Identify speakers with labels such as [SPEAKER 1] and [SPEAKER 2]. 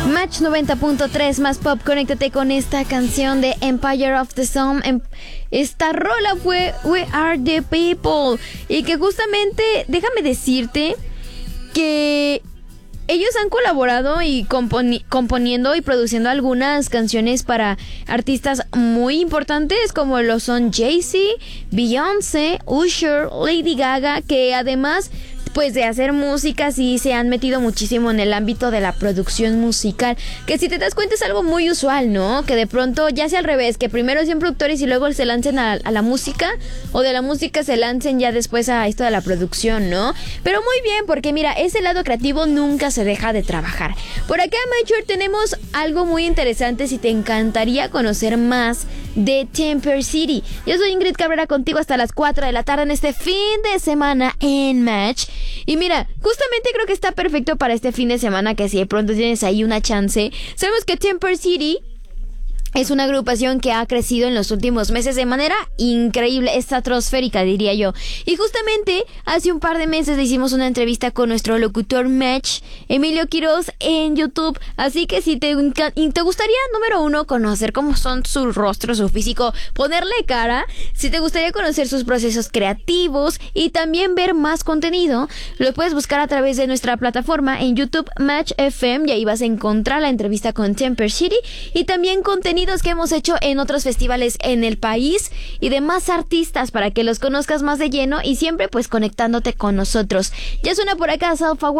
[SPEAKER 1] Match 90.3 más pop, conéctate con esta canción de Empire of the Sun. Esta rola fue We Are the People. Y que justamente, déjame decirte que ellos han colaborado y componiendo y produciendo algunas canciones para artistas muy importantes como lo son Jay-Z, Beyoncé, Usher, Lady Gaga, que además pues de hacer música sí se han metido muchísimo en el ámbito de la producción musical, que si te das cuenta es algo muy usual, ¿no? Que de pronto ya sea al revés, que primero sean productores y luego se lancen a la música, o de la música se lancen ya después a esto de la producción, ¿no? Pero muy bien, porque mira, ese lado creativo nunca se deja de trabajar. Por acá, Major, tenemos algo muy interesante si te encantaría conocer más de Temper City. Yo soy Ingrid Cabrera, contigo hasta las 4 de la tarde en este fin de semana en Match. Y mira, justamente creo que está perfecto para este fin de semana, que si de pronto tienes ahí una chance. Sabemos que Temper City es una agrupación que ha crecido en los últimos meses de manera increíble, estratosférica, diría yo. Y justamente hace un par de meses le hicimos una entrevista con nuestro locutor Match, Emilio Quiroz, en YouTube. Así que si te gustaría, número uno, conocer cómo son su rostro, su físico, ponerle cara, si te gustaría conocer sus procesos creativos y también ver más contenido, lo puedes buscar a través de nuestra plataforma en YouTube Match FM, y ahí vas a encontrar la entrevista con Temper City y también contenido que hemos hecho en otros festivales en el país y demás artistas para que los conozcas más de lleno y siempre pues conectándote con nosotros. Ya suena por acá Self Aware